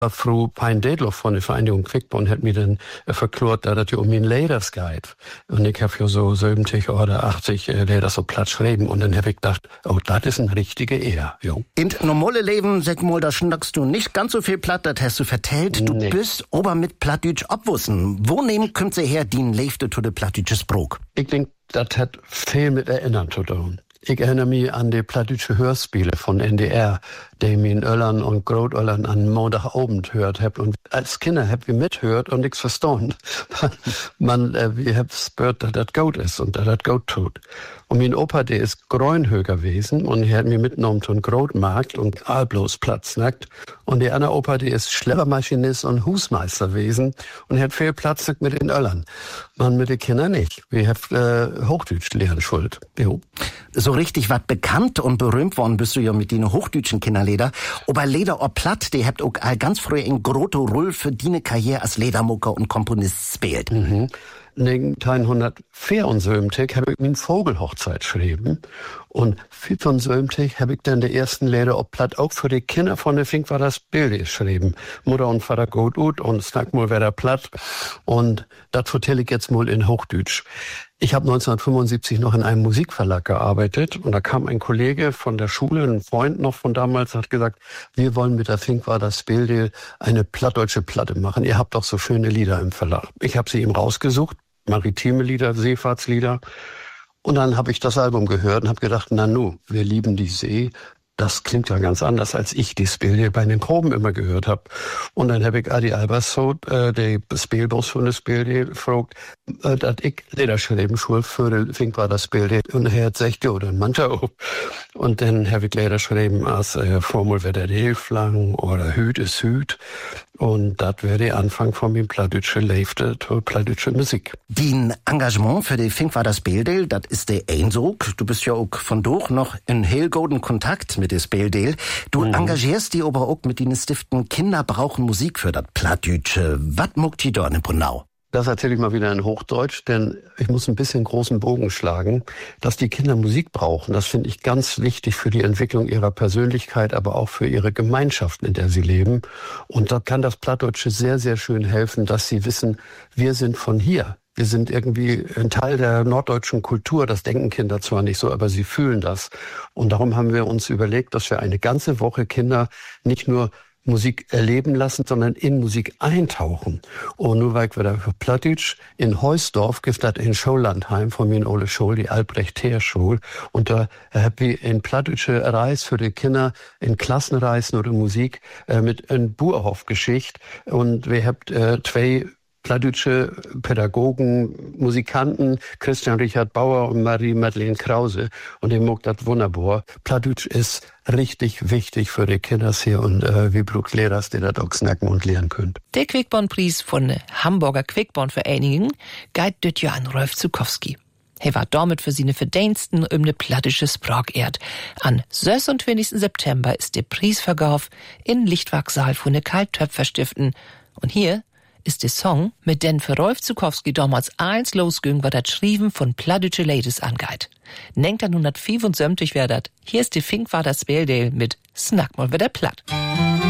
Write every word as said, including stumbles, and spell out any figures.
Frau Pein-Dedloff von der Vereinigung Quickborn hat mir dann äh, verklort, da das ja um mein Leders geht. Und ich habe ja so siebzig oder achtzig äh, Leder so platt schreiben. Und dann habe ich gedacht, oh, das ist ein richtiger Ehr. Jo. In normale Leben, sag mal, da schnackst du nicht ganz so viel platt, das hast du vertellt. Du nee. bist ober mit Plattdütsch abwussen. Wo nehmen kommt sie her, die Leifte zu de Plattdütsches Brok? Ich denke, das hat viel mit Erinnern zu tun. Ich erinnere mich an die plattdeutsche Hörspiele von N D R, die ich in Öllern und Großöllern an Montagabend hört hab. Und als Kinder hab ich mithört und nichts verstanden. Man, äh, wir hab gehört, dass das gut ist und dass das gut tut. Und mein Opa, der ist Grünhöger gewesen und er hat mich mitgenommen zum Grotmarkt und Alblossplatz nackt. Und der andere Opa, der ist Schleppermaschinist und Husmeister gewesen und er hat viel Platz mit den Öllern. Man mit den Kindern nicht. Wir haben äh, Hochdeutsch lernen schuld. Jo. So richtig wat bekannt und berühmt worden bist du ja mit den hochdeutschen Kinderleder. Aber Leder ob platt, die habt auch all ganz früh in Grotto Rull für die Karriere als Ledermucker und Komponist spielt. Mhm. neunzehnhundertvierundsiebzig habe ich min Vogelhochzeit geschrieben. Und fünfundsiebzig habe ich dann die ersten Leder ob platt auch für die Kinder von der Fink war das Bild geschrieben. Mutter und Vater gut ut und snack mal wer platt. Und das vertelle ich jetzt mal in Hochdeutsch. Ich habe neunzehnhundertfünfundsiebzig noch in einem Musikverlag gearbeitet und da kam ein Kollege von der Schule, ein Freund noch von damals, hat gesagt, wir wollen mit der Fink war das Bild eine plattdeutsche Platte machen. Ihr habt doch so schöne Lieder im Verlag. Ich habe sie ihm rausgesucht, maritime Lieder, Seefahrtslieder. Und dann habe ich das Album gehört und habe gedacht, na nu, wir lieben die See. Das klingt ja ganz anders, als ich die Spiele bei den Proben immer gehört habe. Und dann habe ich Adi Albersot, äh, der Spielboss von der Spiele, gefragt, äh, dass ich Lederschreiben schul für die Fink war das Spiele. Und er hat gesagt, ja, dann mancher auch. Und dann habe ich Lederschreiben als äh, Formel wird der Hilflang oder Hüt ist Hüt. Und das wäre der Anfang von dem plattdeutsche Leifte, plattdeutsche Musik. Dein Engagement für die Fink war das Bildel, das ist der Einsog. Du bist ja auch von durch noch in hellgoden Kontakt mit des Bildel. Du mhm. engagierst die aber auch mit den Stiften Kinder brauchen Musik für das Plattdeutsche. Was muckt die dort in Brunau? Das erzähle ich mal wieder in Hochdeutsch, denn ich muss ein bisschen großen Bogen schlagen. Dass die Kinder Musik brauchen, das finde ich ganz wichtig für die Entwicklung ihrer Persönlichkeit, aber auch für ihre Gemeinschaft, in der sie leben. Und da kann das Plattdeutsche sehr, sehr schön helfen, dass sie wissen, wir sind von hier. Wir sind irgendwie ein Teil der norddeutschen Kultur. Das denken Kinder zwar nicht so, aber sie fühlen das. Und darum haben wir uns überlegt, dass wir eine ganze Woche Kinder nicht nur Musik erleben lassen, sondern in Musik eintauchen. Und nur weil wir da für Plattdeutsch in Heusdorf gibt das in Schaulandheim von mir in Ole Schul, die Albrecht-Heer-Schule. Und da habe ich in Plattdeutsche Reis für die Kinder in Klassenreisen oder Musik äh, mit in Buerhof-Geschichte. Und wir habt äh, zwei plattdeutsche Pädagogen, Musikanten, Christian Richard Bauer und Marie-Madeleine Krause. Und ich mag das wunderbar. Plattdeutsch ist richtig wichtig für die Kinder hier und äh, wir brauchen Lehrer, die das auch snacken und lernen können. Der Quickborn-Preis von der Hamburger Quickborn-Vereinigung geht das Jahr an Rolf Zukowski. Er war damit für seine Verdiensten um ne plattdeutsche Sprach ehrt. An sechsundzwanzigsten September ist der Preisverkauf in Lichtwachsaal von der Karl-Töpfer-Stiften. Und hier ist der Song, mit den für Rolf Zukowski damals eins losging, was das Schreiben von plattdeutsche Ladies angeht. Denkt an hundertfünfundsiebzig wer dat. Hier ist die Fink war das Bildel mit Snack mal wieder platt.